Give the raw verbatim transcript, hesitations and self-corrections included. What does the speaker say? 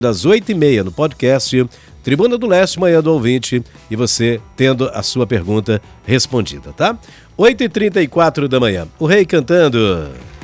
das oito e meia no podcast Tribuna do Leste, Manhã do Ouvinte, e você tendo a sua pergunta respondida, tá? oito e trinta e quatro da manhã. O Rei cantando.